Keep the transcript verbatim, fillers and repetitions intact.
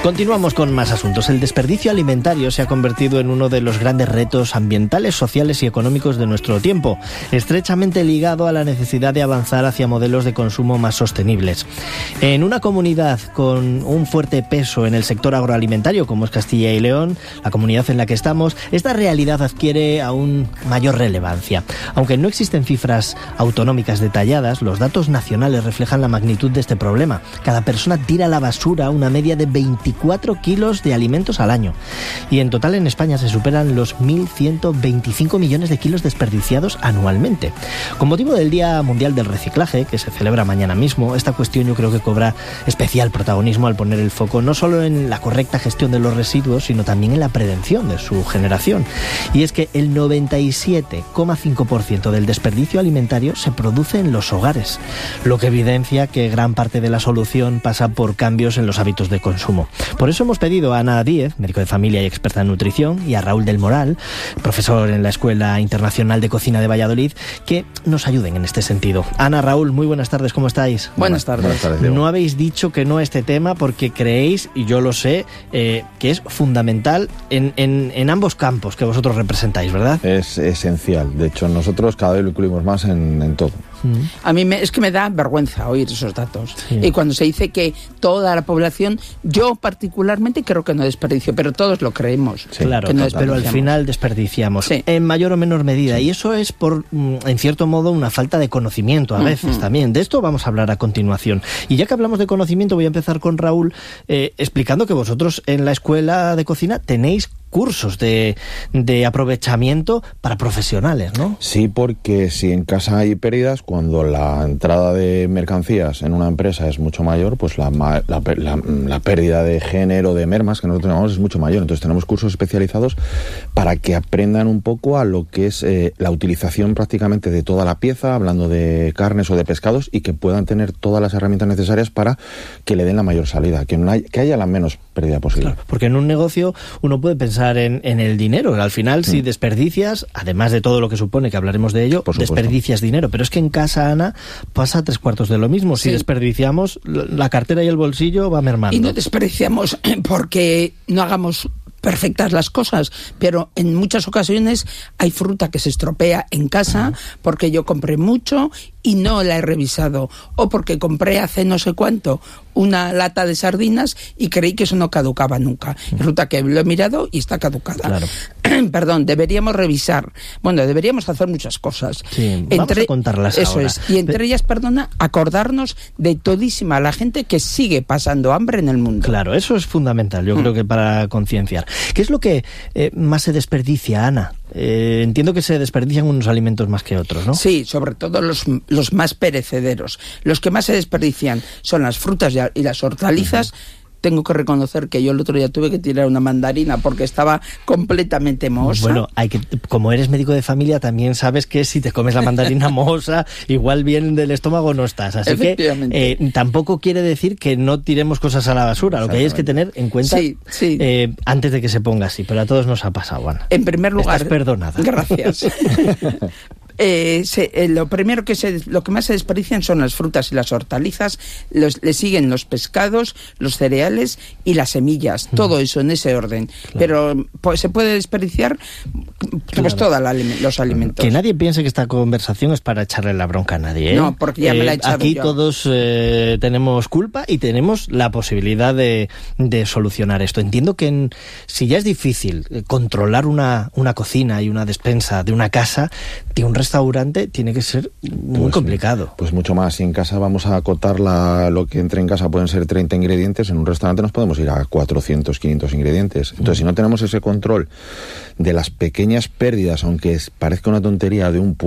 Continuamos con más asuntos. El desperdicio alimentario se ha convertido en uno de los grandes retos ambientales, sociales y económicos de nuestro tiempo, estrechamente ligado a la necesidad de avanzar hacia modelos de consumo más sostenibles. En una comunidad con un fuerte peso en el sector agroalimentario, como es Castilla y León, la comunidad en la que estamos, esta realidad adquiere aún mayor relevancia. Aunque no existen cifras autonómicas detalladas, los datos nacionales reflejan la magnitud de este problema. Cada persona tira a la basura una media de veinticuatro kilos de alimentos al año. Y en total en España se superan los mil ciento veinticinco millones de kilos desperdiciados anualmente. Con motivo del Día Mundial del Reciclaje, que se celebra mañana mismo, esta cuestión yo creo que cobra especial protagonismo al poner el foco no solo en la correcta gestión de los residuos, sino también en la prevención de su generación. Y es que el noventa y siete coma cinco por ciento del desperdicio alimentario se produce en los hogares, lo que evidencia que gran parte de la solución pasa por cambios en los hábitos de consumo. Por eso hemos pedido a Ana Díez, médico de familia y experta en nutrición, y a Raúl del Moral, profesor en la Escuela Internacional de Cocina de Valladolid, que nos ayuden en este sentido. Ana, Raúl, muy buenas tardes, ¿cómo estáis? Buenas tardes. Buenas tardes, no habéis dicho que no a este tema porque creéis, y yo lo sé, eh, que es fundamental en, en, en ambos campos que vosotros representáis, ¿verdad? Es esencial. De hecho, nosotros cada vez lo incluimos más en, en todo. A mí me, es que me da vergüenza oír esos datos. Sí. Y cuando se dice que toda la población, yo particularmente creo que no desperdicio, pero todos lo creemos. Sí, claro, que no pero al final desperdiciamos, sí, en mayor o menor medida. Sí. Y eso es por, en cierto modo, una falta de conocimiento a uh-huh. veces también. De esto vamos a hablar a continuación. Y ya que hablamos de conocimiento, voy a empezar con Raúl, eh, explicando que vosotros en la Escuela de Cocina tenéis cursos de, de aprovechamiento para profesionales, ¿no? Sí, porque si en casa hay pérdidas, cuando la entrada de mercancías en una empresa es mucho mayor, pues la, la, la, la pérdida de género, de mermas, que nosotros llamamos, es mucho mayor. Entonces tenemos cursos especializados para que aprendan un poco a lo que es eh, la utilización prácticamente de toda la pieza, hablando de carnes o de pescados, y que puedan tener todas las herramientas necesarias para que le den la mayor salida, que, no hay, que haya la menos pérdida posible. Claro, porque en un negocio uno puede pensar En, en el dinero. Al final, si mm. desperdicias, además de todo lo que supone, que hablaremos de ello, desperdicias dinero. Pero es que en casa, Ana, pasa tres cuartos de lo mismo. Si sí. desperdiciamos, la cartera y el bolsillo va mermando. Y no desperdiciamos porque no hagamos perfectas las cosas, pero en muchas ocasiones hay fruta que se estropea en casa porque yo compré mucho y no la he revisado, o porque compré hace no sé cuánto una lata de sardinas y creí que eso no caducaba nunca. Y resulta que lo he mirado y está caducada. Claro. Perdón, deberíamos revisar. Bueno, deberíamos hacer muchas cosas. Sí, vamos entre, a contarlas eso ahora. Es. Y entre ellas, perdona, acordarnos de todísima la gente que sigue pasando hambre en el mundo. Claro, eso es fundamental, yo mm. creo que para concienciar. ¿Qué es lo que eh, más se desperdicia, Ana? Eh, entiendo que se desperdician unos alimentos más que otros, ¿no? Sí, sobre todo los, los más perecederos. Los que más se desperdician son las frutas y las hortalizas. Uh-huh. Tengo que reconocer que yo el otro día tuve que tirar una mandarina porque estaba completamente mohosa. Bueno, hay que, como eres médico de familia, también sabes que si te comes la mandarina mohosa, igual bien del estómago no estás. Así que eh, tampoco quiere decir que no tiremos cosas a la basura. Lo que hay es que tener en cuenta sí, sí. Eh, antes de que se ponga así. Pero a todos nos ha pasado, Ana. En primer lugar... Estás perdonada. Gracias. Eh, se, eh, lo primero que se, lo que más se desperdician son las frutas y las hortalizas, los, le siguen los pescados, los cereales y las semillas, mm. todo eso en ese orden. Claro. Pero pues, se puede desperdiciar pues claro. todos los alimentos. Que nadie piense que esta conversación es para echarle la bronca a nadie, ¿eh? No, porque ya eh, me la he echado aquí yo. Todos eh, tenemos culpa y tenemos la posibilidad de, de solucionar esto. Entiendo que en, si ya es difícil controlar una, una cocina y una despensa de una casa, de un restaurante tiene que ser muy pues, complicado. Pues mucho más. Si en casa vamos a acotar la, lo que entre en casa pueden ser treinta ingredientes, en un restaurante nos podemos ir a cuatrocientos, quinientos ingredientes. Entonces, mm. si no tenemos ese control de las pequeñas pérdidas, aunque parezca una tontería, de un